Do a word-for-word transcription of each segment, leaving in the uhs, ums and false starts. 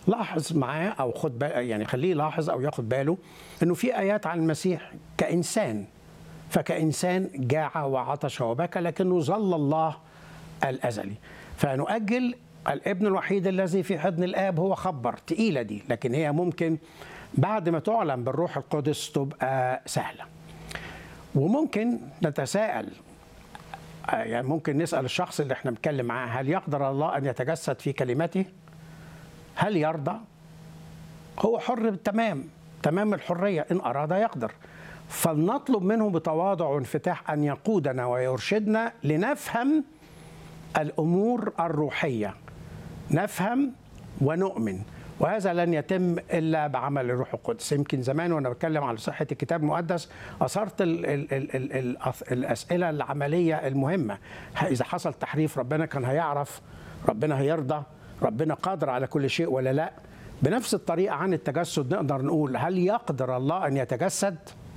لاحظ معاه او خد بال يعني خليه يلاحظ او ياخد باله انه في ايات عن المسيح كانسان، فكانسان جاع وعطش وبكى لكنه ظل الله الازلي. فنؤجل الابن الوحيد الذي في حضن الاب هو خبر تقيله دي، لكن هي ممكن بعد ما تعلن بالروح القدس تبقى سهله. وممكن نتساءل، يعني ممكن نسال الشخص اللي احنا بنتكلم معاه، هل يقدر الله ان يتجسد في كلمته؟ هل يرضى؟ هو حر تمام تمام الحريه، ان اراد يقدر. فلنطلب منه بتواضع وانفتاح ان يقودنا ويرشدنا لنفهم الامور الروحيه، نفهم ونؤمن، وهذا لن يتم الا بعمل الروح القدس. يمكن زمان وانا بتكلم على صحه الكتاب المقدس اثرت ال ال ال ال ال الاسئله العمليه المهمه. اذا حصل تحريف ربنا كان هيعرف؟ ربنا هيرضى؟ ربنا قادر على كل شيء ولا لا؟ بنفس الطريقه عن التجسد نقدر نقول هل يقدر الله ان يتجسد؟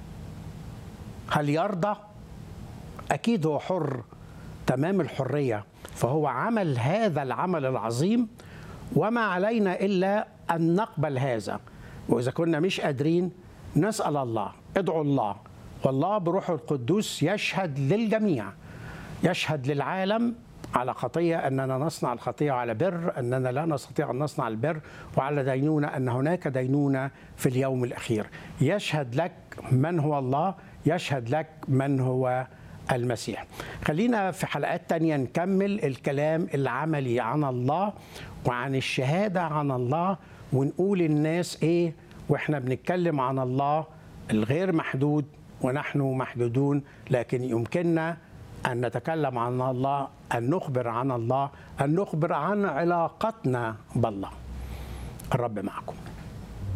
هل يرضى؟ اكيد هو حر تمام الحريه، فهو عمل هذا العمل العظيم وما علينا إلا أن نقبل هذا. وإذا كنا مش قادرين نسأل الله، ادعوا الله، والله بروحه القدوس يشهد للجميع، يشهد للعالم على خطية أننا نصنع الخطية، وعلى بر أننا لا نستطيع أن نصنع البر، وعلى دينونة أن هناك دينونة في اليوم الأخير. يشهد لك من هو الله، يشهد لك من هو المسيح. خلينا في حلقات تانية نكمل الكلام العملي عن الله وعن الشهادة عن الله، ونقول الناس ايه واحنا بنتكلم عن الله الغير محدود ونحن محدودون، لكن يمكننا أن نتكلم عن الله، أن نخبر عن الله، أن نخبر عن علاقتنا بالله. الرب معكم.